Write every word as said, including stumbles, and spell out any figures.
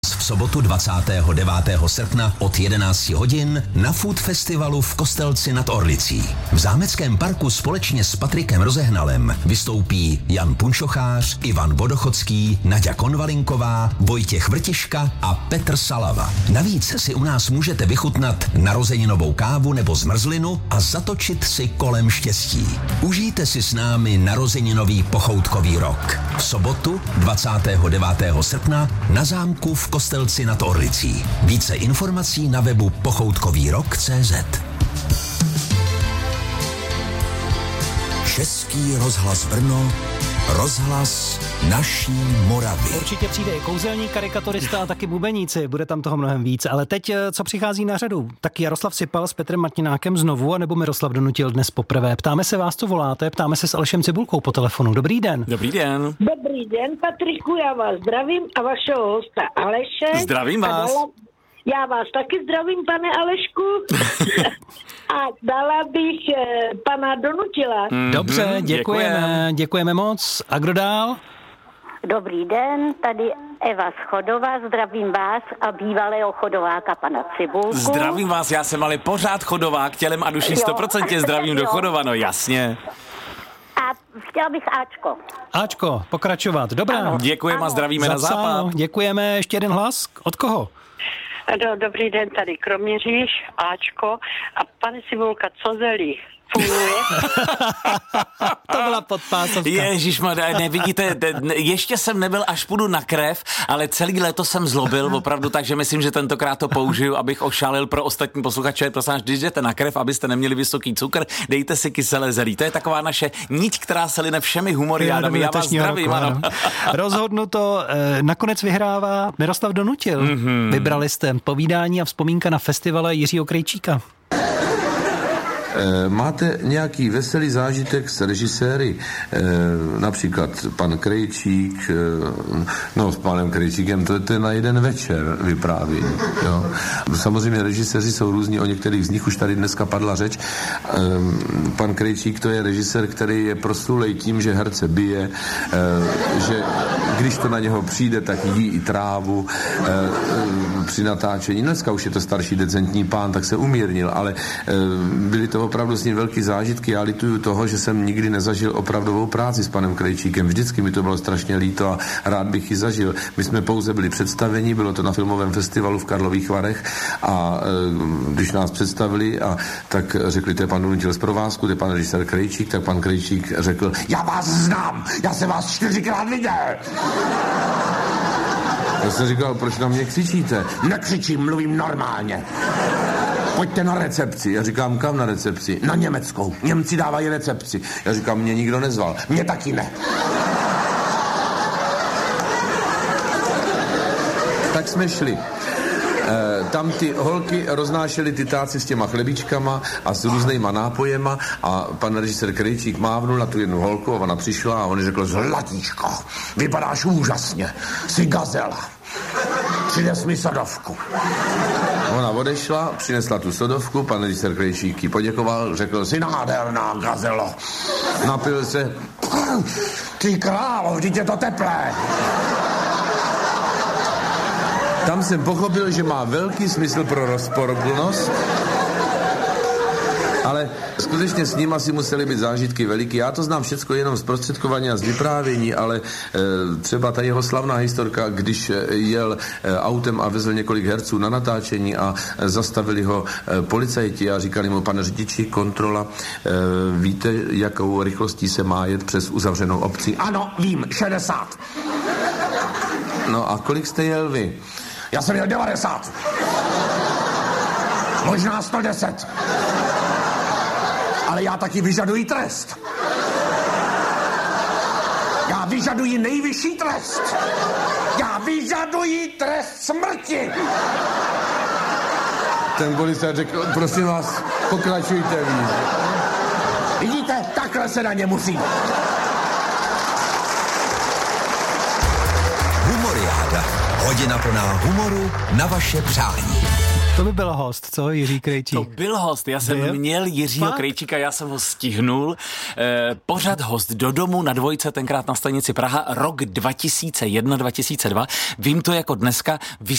V sobotu dvacátého devátého srpna od jedenácti hodin na Food Festivalu v Kostelci nad Orlicí. V zámeckém parku společně s Patrikem Rozehnalem vystoupí Jan Punčochář, Ivan Vodochodský, Naďa Konvalinková, Vojtěch Vrtiška a Petr Salava. Navíc si u nás můžete vychutnat narozeninovou kávu nebo zmrzlinu a zatočit si kolem štěstí. Užijte si s námi narozeninový pochoutkový rok. V sobotu dvacátého devátého srpna na zámku v Kostelci nad Orlicí. Více informací na webu pochoutkový rok tečka cé zet. Český rozhlas Brno, rozhlas naší Moravy. Určitě přijde i kouzelník, karikaturista a taky bubeníci, bude tam toho mnohem víc. Ale teď, co přichází na řadu? Tak Jaroslav Sypal s Petrem Martinákem znovu, anebo Miroslav Donutil dnes poprvé? Ptáme se vás, co voláte, ptáme se s Alešem Cibulkou po telefonu. Dobrý den. Dobrý den. Dobrý den, Patriku, já vás zdravím a vašeho hosta Aleše. Zdravím vás. Dala, já vás taky zdravím, pane Alešku. A dala bych eh, pana Donutila. Mm-hmm, Dobře, děkujeme, děkujeme, děkujeme moc. A kdo dál? Dobrý den, tady Eva z Chodova, zdravím vás a bývalého chodováka pana Cibulku. Zdravím vás, já jsem ale pořád chodovák, tělem a duší sto procent zdravím do Chodova, no jasně. A chtěla bych Ačko. Ačko, pokračovat, dobrá. Ano. Děkujeme a zdravíme Zapsáno. na západ. Děkujeme, ještě jeden hlas, od koho? No, dobrý den, tady Kroměříž, Ačko a pane Cibulka, co zelí? Funguje? To byla podpásovka. Ježišmarja, nevidíte, ještě jsem nebyl, až půjdu na krev, ale celý léto jsem zlobil opravdu, takže myslím, že tentokrát to použiju, abych ošálil pro ostatní posluchače. Prosím, když jdete na krev, abyste neměli vysoký cukr, dejte si kyselé zelí. To je taková naše niť, která se line všemi humoriádami. Já vás zdravím, roku, ano. Rozhodnuto, nakonec vyhrává Miroslav Donutil. Mm-hmm. Vybrali jste povídání a vzpomínka na festivale Jiřího Krejčíka. Máte nějaký veselý zážitek s režiséry, například pan Krejčík, no s panem Krejčíkem, to je to na jeden večer vypráví. Jo. Samozřejmě režiséři jsou různí, o některých z nich už tady dneska padla řeč. Pan Krejčík to je režisér, který je proslulej tím, že herce bije, že když to na něho přijde, tak jí i trávu při natáčení. Dneska už je to starší decentní pán, tak se umírnil, ale byly to opravdu s ním velký zážitky. Já lituju toho, že jsem nikdy nezažil opravdovou práci s panem Krejčíkem. Vždycky mi to bylo strašně líto a rád bych ji zažil. My jsme pouze byli představeni, bylo to na filmovém festivalu v Karlových Varech a e, když nás představili, a tak řekli, to je pan Donutil z provázku, to je pan režisér Krejčík, tak pan Krejčík řekl, já vás znám, já jsem vás čtyřikrát viděl. Já jsem říkal, proč na mě křičíte? Nekřičím, mluvím normálně. Pojďte na recepci. Já říkám, kam na recepci? Na německou. Němci dávají recepci. Já říkám, mě nikdo nezval. Mě taky ne. Tak jsme šli. E, tam ty holky roznášely ty táci s těma chlebičkama a s různýma nápojema a pan režisér Krejčík mávnul na tu jednu holku a ona přišla a on řekl, zlatíčko, vypadáš úžasně, jsi gazela. Přines mi sodovku. Ona odešla, přinesla tu sodovku, pan režisér Krejčík jí poděkoval, řekl, jsi nádherná gazelo. Napil se, ty králo, vždyť je to teplé. Tam jsem pochopil, že má velký smysl pro rozporuplnost, ale skutečně s ním asi musely být zážitky veliký. Já to znám všecko jenom zprostředkování a z vyprávění, ale e, třeba ta jeho slavná historka, když jel e, autem a vezl několik herců na natáčení a e, zastavili ho e, policajti a říkali mu, pane řidiči, kontrola, e, víte, jakou rychlostí se má jet přes uzavřenou obci? Ano, vím, šedesát. No a kolik jste jel vy? Já jsem jel devadesát. Možná sto deset. Ale já taky vyžaduji trest. Já vyžaduji nejvyšší trest. Já vyžaduji trest smrti. Ten policajt řekl, prosím vás, pokračujte víc. Vidíte, takhle se na ně musí. Humoriáda. Hodina plná humoru na vaše přání. To by byl host, co, Jiří Krejčík? To byl host, já jsem byl? měl Jiřího Fakt? Krejčíka, já jsem ho stihnul. E, pořad host do domu na Dvojce, tenkrát na stanici Praha, rok dva tisíce jedna dva tisíce dva. Vím to jako dneska, vy